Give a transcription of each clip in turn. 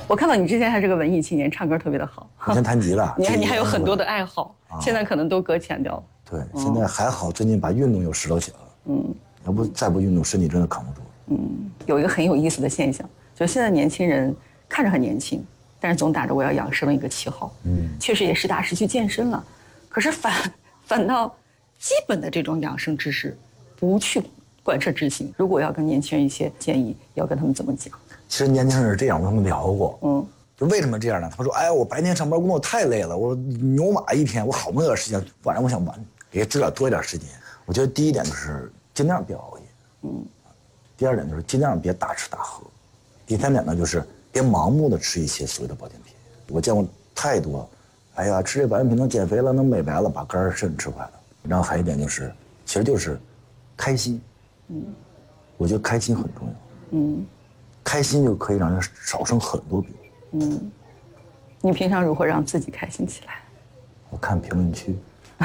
我看到你之前还是个文艺青年，唱歌特别的好。 以前弹吉他， 你还有很多的爱好，现在可能都搁浅掉了。 对，现在还好，最近把运动又拾掇起来了。要不再不运动，身体真的扛不住。 有一个很有意思的现象，就是现在年轻人看着很年轻，但是总打着我要养生的一个旗号。确实也实打实去健身了，可是反倒基本的这种养生知识不去贯彻执行。如果要跟年轻人一些建议，要跟他们怎么讲？ 其实年轻人是这样，我跟他们聊过。就为什么这样呢？他们说：“哎呀，我白天上班工作太累了，我牛马一天，我好没有点时间，晚上我想玩，给自个儿多一点时间。”我觉得第一点就是尽量别熬夜。第二点就是尽量别大吃大喝。第三点呢，就是别盲目的吃一些所谓的保健品。我见过太多，哎呀，吃这保健品能减肥了，能美白了，把肝肾吃坏了。然后还有一点就是，其实就是开心。我觉得开心很重要。开心就可以让人少生很多病。 你平常如何让自己开心起来？ 我看评论区。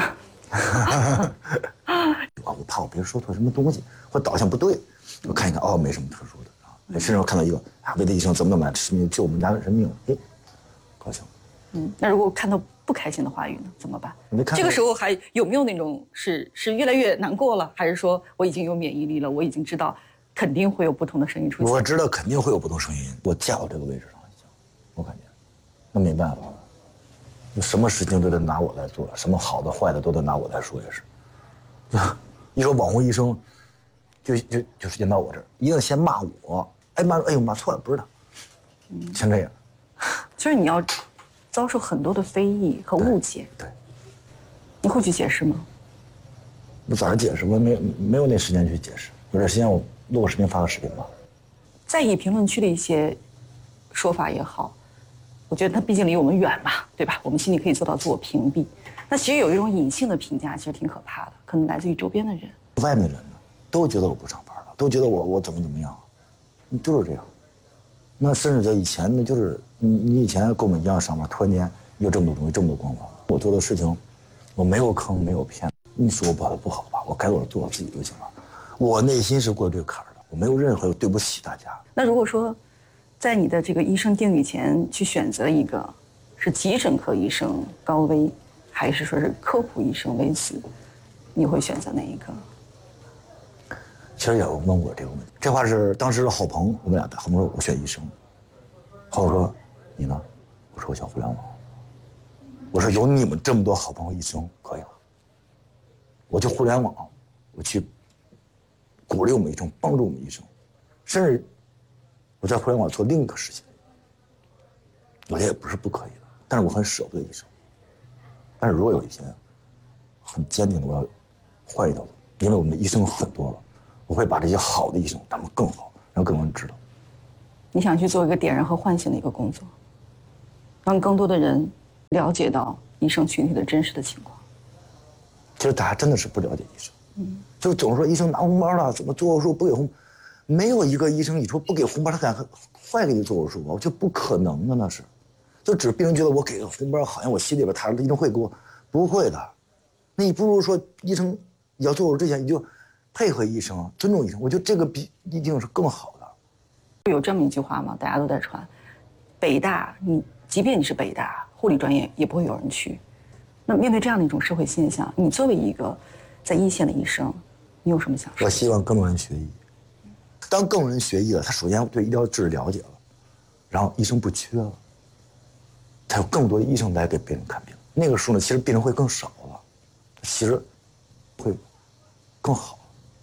我怕我别人说错什么东西，或导向不对，我看一看，哦，没什么特殊的啊。甚至我看到一个为了医生怎么吃命救我们家人命，哎，高兴。 那如果看到不开心的话语呢，怎么办？ 没看这个时候还有没有那种是越来越难过了，还是说我已经有免疫力了，我已经知道肯定会有不同的声音出现？ 我知道肯定会有不同声音，我架到这个位置上已经，我感觉，那没办法了，什么事情都得拿我来做，什么好的坏的都得拿我来说，也是。一说网红医生，就时间到我这儿，一定先骂我，哎骂错了，不是他，先这样。 就是你要遭受很多的非议和误解。 对， 你会去解释吗？ 我咋解释？我没有那时间去解释，有点时间我录个视频发个视频吧。 在意评论区的一些说法也好，我觉得它毕竟离我们远嘛，对吧？我们心里可以做到自我屏蔽。那其实有一种隐性的评价，其实挺可怕的，可能来自于周边的人。 外面的人呢，都觉得我不上班了，都觉得我怎么样，就是这样。那甚至在以前呢，就是你以前跟我们一样上班，突然间有这么多东西，这么多光环，我做的事情，我没有坑，没有骗。你说我不好吧？我该做我自己就行了。我内心是过这个坎儿的，我没有任何对不起大家。 那如果说，在你的这个医生定语前去选择一个，是急诊科医生高危，还是说是科普医生微子，你会选择哪一个？ 其实也有问过这个问题，这话是当时的郝鹏，我们俩郝鹏说我选医生，郝说你呢？我说我选互联网。我说有你们这么多好朋友医生可以了，我去互联网，我去鼓励我们医生，帮助我们医生，甚至我在互联网做另一个事情，我也不是不可以的，但是我很舍不得医生。但是如果有一天很坚定的我要换一条路，因为我们的医生很多了，我会把这些好的医生他们更好，让更多人知道。 你想去做一个点燃和唤醒的一个工作，让更多的人了解到医生群体的真实的情况。 其实大家真的是不了解医生，就总说医生拿红包了，怎么做手术不给红，没有一个医生你说不给红包他敢坏给你做手术吗？我觉得不可能的那是，就只病人觉得我给个红包好像我心里边踏实，医生会给我，不会的。那你不如说医生你要做手术之前你就配合医生，尊重医生，我觉得这个一定是更好的。 有这么一句话吗？大家都在传，北大你即便你是北大护理专业也不会有人去。那面对这样的一种社会现象，你作为一个在一线的医生，你有什么想说？ 我希望更多人学医。当更多人学医了，他首先对医疗知识了解了，然后医生不缺了，他有更多的医生来给别人看病。那个时候呢，其实病人会更少了，其实会更好。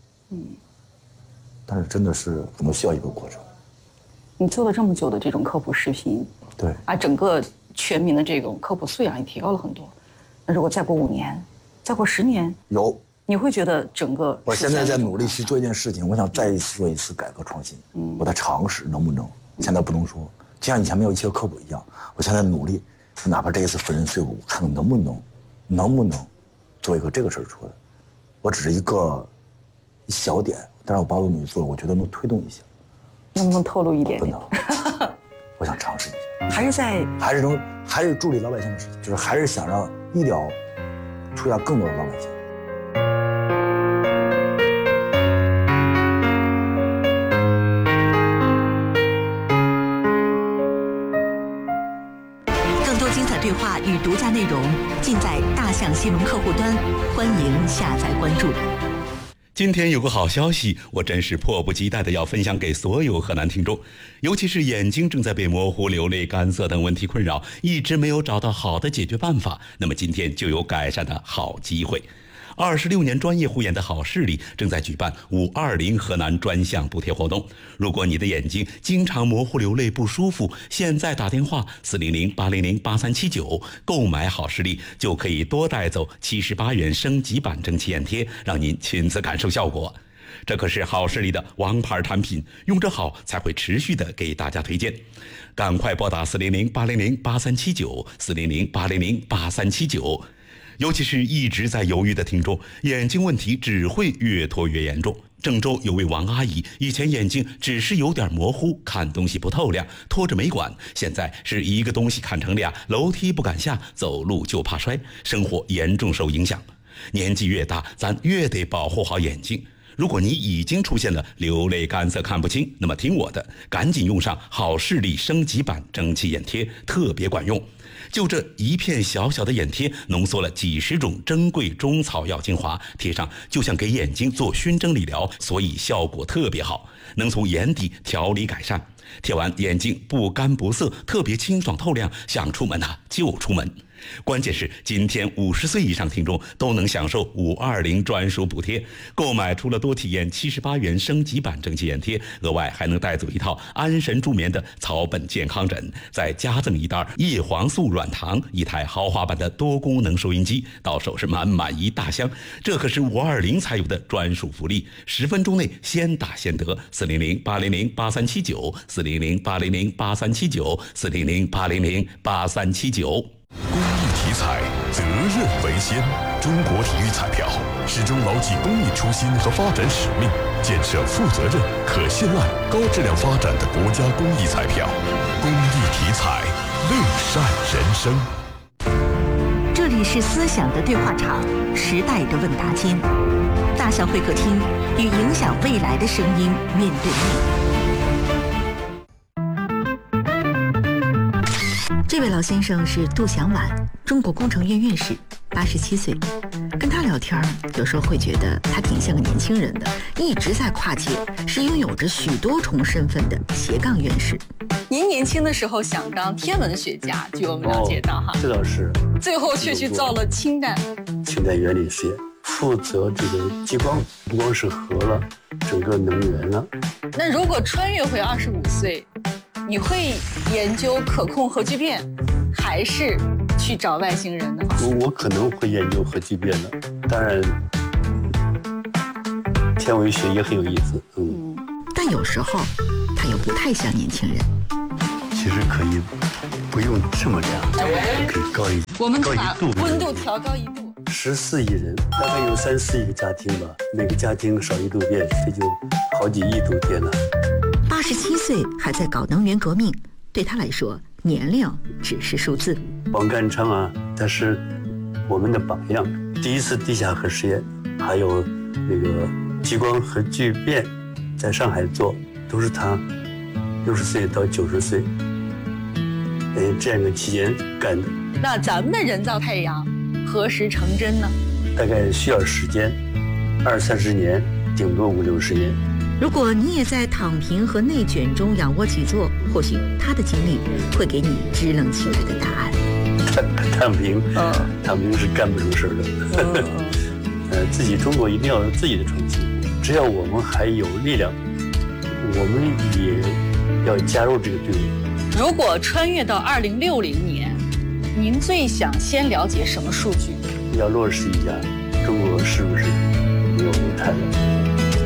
但是真的是可能需要一个过程。 你做了这么久的这种科普视频， 对， 整个全民的这种科普素养也提高了很多。那如果再过5年，再过10年，你会觉得整个…… 我现在在努力去做一件事情，我想再做一次改革创新。我在尝试能不能，现在不能说，就像以前没有医学科普一样，我现在努力，哪怕这一次粉身碎骨，看看能不能做一个这个事儿出来。我只是一小点，但是我把我努力做了，我觉得能推动一些。 能不能透露一点？ 不能，我想尝试一下。 还是助力老百姓的事情，就是还是想让医疗出现更多的老百姓。 多精彩对话与独家内容尽在大象新闻客户端，欢迎下载关注。 今天有个好消息，我真是迫不及待的要分享给所有河南听众，尤其是眼睛正在被模糊、流泪、干涩等问题困扰，一直没有找到好的解决办法，那么今天就有改善的好机会。26年专业护眼的好视力正在举办520河南专项补贴活动。如果你的眼睛经常模糊流泪不舒服，现在打电话400-800-8379购买好视力，就可以多带走78元升级版蒸汽眼贴，让您亲自感受效果。这可是好视力的王牌产品，用着好才会持续的给大家推荐。赶快拨打400-800-8379 400-800-8379。尤其是一直在犹豫的听众，眼睛问题只会越拖越严重。郑州有位王阿姨，以前眼睛只是有点模糊，看东西不透亮，拖着没管，现在是一个东西看成俩，楼梯不敢下，走路就怕摔，生活严重受影响。年纪越大，咱越得保护好眼睛。如果你已经出现了流泪、干涩、看不清，那么听我的，赶紧用上好视力升级版蒸汽眼贴，特别管用。就这一片小小的眼贴，浓缩了几十种珍贵中草药精华，贴上就像给眼睛做熏蒸理疗，所以效果特别好，能从眼底调理改善。贴完眼睛不干不涩，特别清爽透亮，想出门就出门。关键是今天50岁以上听众都能享受520专属补贴，购买除了多体验78元升级版蒸汽眼贴，额外还能带走一套安神助眠的草本健康枕，再加赠一袋叶黄素软糖，一台豪华版的多功能收音机，到手是满满一大箱。这可是520才有的专属福利，10分钟内先打先得。400-800-8379 400-800-8379 400-800-8379。 公益题材，责任为先。中国体育彩票始终牢记公益初心和发展使命，建设负责任、可信赖、高质量发展的国家公益彩票。公益题材，乐善人生。 这里是思想的对话场，时代的问答间。大象会客厅，与影响未来的声音面对面。这位老先生是杜祥婉，中国工程院院士，87岁。跟他聊天，有时候会觉得他挺像个年轻人的，一直在跨界，是拥有着许多重身份的斜杠院士。 您年轻的时候想当天文学家，据我们了解到哈， 这倒是， 最后却去造了氢弹。 氢弹原理实验，负责这个激光，不光是核了，整个能源了。 那如果穿越回25岁？你会研究可控核聚变，还是去找外星人呢？ 我可能会研究核聚变的，当然，天文学也很有意思。 但有时候他又不太像年轻人。 其实可以不用这么亮，可以高一， 我们高把 1度， 温度调高1度。 14亿人，大概有3-4亿个家庭吧，每个家庭少1度电，这就好几亿度电了。 87岁还在搞能源革命，对他来说，年龄只是数字。 王淦昌啊，他是我们的榜样。第一次地下核实验，还有那个激光核聚变，在上海做，都是他60岁到90岁，这样一个期间干的。 那咱们的人造太阳何时成真呢？ 大概需要时间，20-30年，顶多50-60年。 如果你也在躺平和内卷中仰卧起坐，或许他的经历会给你支棱起来的答案。 躺平是干不成事的。自己中国一定要有自己的创新，只要我们还有力量，我们也要加入这个队伍。 如果穿越到2060年，您最想先了解什么数据？ 要落实一下，中国是不是没有碳了？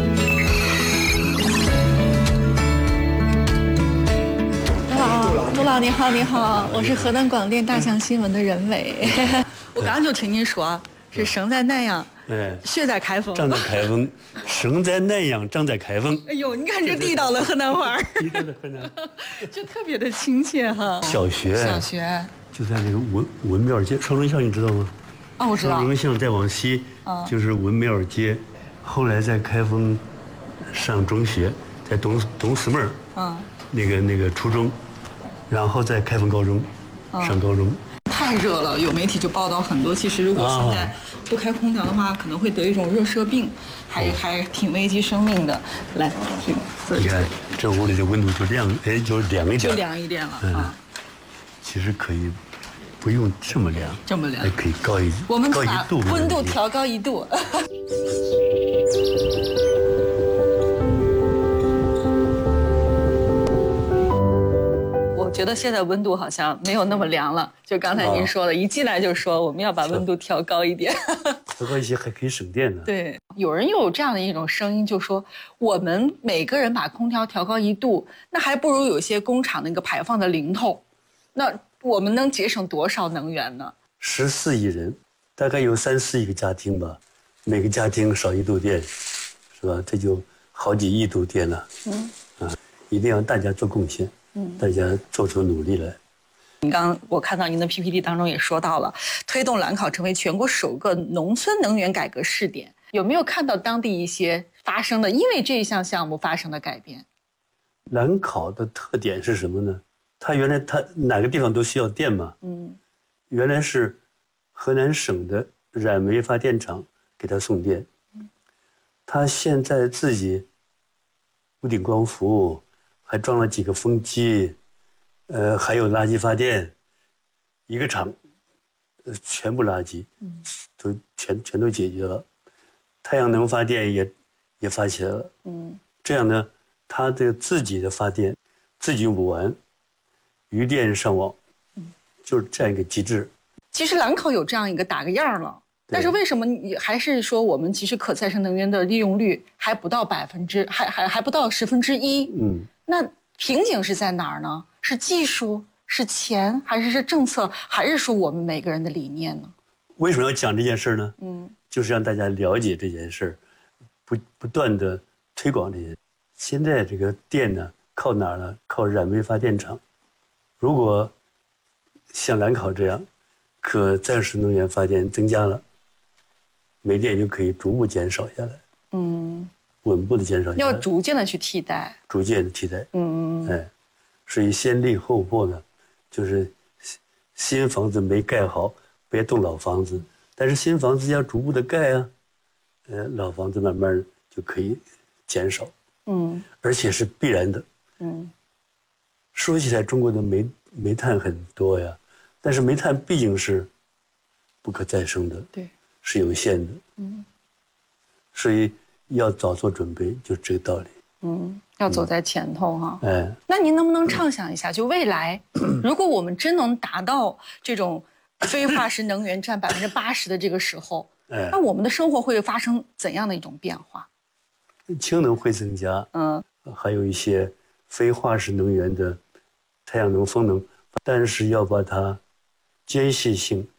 杜老你好，你好，我是河南广电大象新闻的任伟。我刚刚就听您说，是生在南阳，学在开封， 长在开封，生在南阳，长在开封。 哎呦，你看这地道的河南话， 地道的河南， 就特别的亲切哈。 小学就在那个文庙街，双城巷你知道吗？ 啊，我知道。 双城巷再往西，就是文庙街。后来在开封上中学，在东四门，那个初中。然后在开封高中， 上高中。 太热了，有媒体就报道很多。其实如果现在不开空调的话，可能会得一种热射病，还挺危及生命的。来，这个你看这屋里的温度就凉，就凉一点， 就凉一点了啊。 其实可以不用这么凉， 这么凉还可以高一， 我们高把 1度， 温度调高1度。我觉得现在温度好像没有那么凉了，就刚才您说的，一进来就说我们要把温度调高一点， 调高一些还可以省电呢。 对，有人又有这样的一种声音，就说我们每个人把空调调高1度，那还不如有些工厂那个排放的零头，那我们能节省多少能源呢 ？14亿人，大概有3、4亿个家庭吧，每个家庭少1度电，是吧？这就好几亿度电了。一定要大家做贡献。大家做出努力来。 我看到您的 PPT 当中也说到了，推动兰考成为全国首个农村能源改革试点，有没有看到当地一些发生的因为这一项项目发生的改变？ 兰考的特点是什么呢？它原来哪个地方都需要电嘛，原来是河南省的燃煤发电厂给它送电，它现在自己屋顶光伏。还装了几个风机，还有垃圾发电，一个厂，全部垃圾，全都解决了，太阳能发电也发起来了，这样呢，它的自己的发电自己用不完，余电上网，就是这样一个机制。 其实兰考有这样一个打个样了，但是为什么你还是说我们其实可再生能源的利用率还不到还不到1/10？那瓶颈是在哪儿呢？是技术，是钱，还是政策，还是说我们每个人的理念呢？ 为什么要讲这件事呢？就是让大家了解这件事，不断的推广这些。现在这个电呢，靠哪儿呢？靠燃煤发电厂。如果像兰考这样，可再生能源发电增加了，煤电就可以逐步减少下来。稳步的减少下来， 要逐渐的去替代， 逐渐的替代。所以先立后破呢，就是新房子没盖好，别动老房子，但是新房子要逐步的盖啊，老房子慢慢就可以减少。而且是必然的。说起来，中国的煤炭很多呀，但是煤炭毕竟是不可再生的， 对， 是有限的。所以要早做准备，就这个道理。 要走在前头哈。 那您能不能畅想一下，就未来，如果我们真能达到这种非化石能源占80%的这个时候，那我们的生活会发生怎样的一种变化？ 氢能会增加，还有一些非化石能源的太阳能、风能，但是要把它间歇性